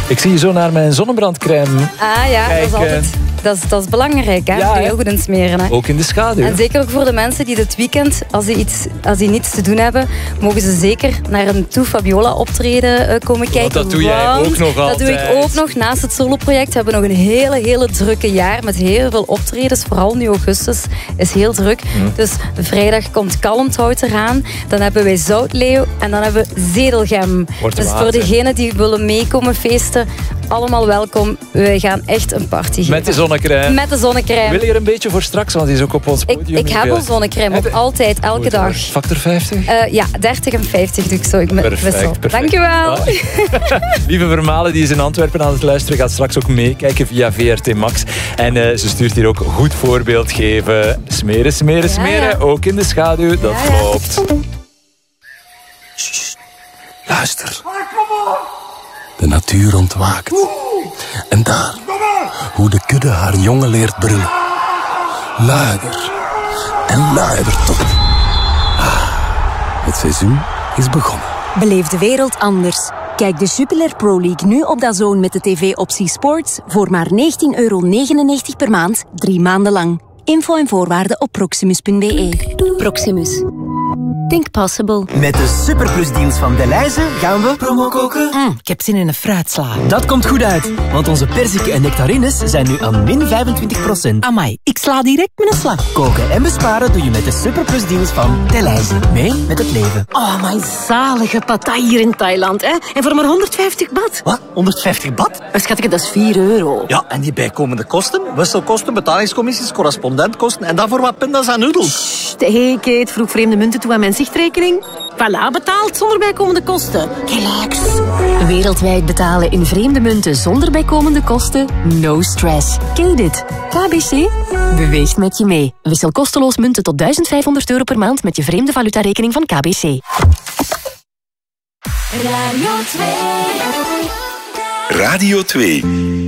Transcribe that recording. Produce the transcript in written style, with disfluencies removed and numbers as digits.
Ik zie je zo naar mijn zonnebrandcrème. Ah ja, Kijk, dat is belangrijk, hè? Ja, Heel goed in smeren. Hè? Ook in de schaduw. En zeker ook voor de mensen die dit weekend, als die niets te doen hebben, mogen ze zeker naar een Toe Fabiola optreden komen kijken. Want dat doe jij ook nog altijd. Dat doe ik ook nog naast het soloproject. We hebben nog een hele drukke jaar met heel veel optredens. Vooral nu augustus is heel druk. Dus vrijdag komt Kalmthout eraan. Dan hebben wij Zoutleeuw en dan hebben we Zedelgem. Dus voor degenen die willen meekomen feesten, allemaal welkom. Wij gaan echt een party geven. Met de zonnecrème. Met de zonnecrème. Wil je er een beetje voor straks, want die is ook op ons podium. Ik heb al zonnecrème op, altijd, elke dag. Factor 50? Ja, 30 en 50 doe ik zo. Ik wissel. Perfect. Dankjewel. Ah. Lieve Vermalen, die is in Antwerpen aan het luisteren, gaat straks ook meekijken via VRT Max. En ze stuurt hier ook goed voorbeeld geven. Smeren. Ja. Ook in de schaduw, dat klopt. Sst, luister. De natuur ontwaakt. En daar, hoe de kudde haar jongen leert brullen. Luider en luider tot. Het seizoen is begonnen. Beleef de wereld anders. Kijk de Jupiler Pro League nu op DAZN met de tv-optie Sports voor maar €19,99 per maand, 3 maanden lang. Info en voorwaarden op proximus.be. Proximus. Think possible. Met de Superplus-deals van Delhaize gaan we promo koken. Ik heb zin in een fruitsla. Dat komt goed uit, want onze perziken en nectarines zijn nu aan min 25%. Amai, ik sla direct met een slag. Koken en besparen doe je met de Superplus-deals van Delhaize. Mee met het leven. Oh, mijn zalige pattaya hier in Thailand, hè? En voor maar 150 baht. Wat? 150 baht? Schatje, dat is €4. Ja, en die bijkomende kosten? Wisselkosten, betalingscommissies, correspondentkosten en dan voor wat pindas en noedels. Hey, Kate, vroeg vreemde munten toe aan mijn zichtrekening. Voilà, betaald zonder bijkomende kosten. Relax. Wereldwijd betalen in vreemde munten zonder bijkomende kosten? No stress. Ken je dit? KBC beweegt met je mee. Wissel kosteloos munten tot €1.500 per maand met je vreemde valutarekening van KBC. Radio 2.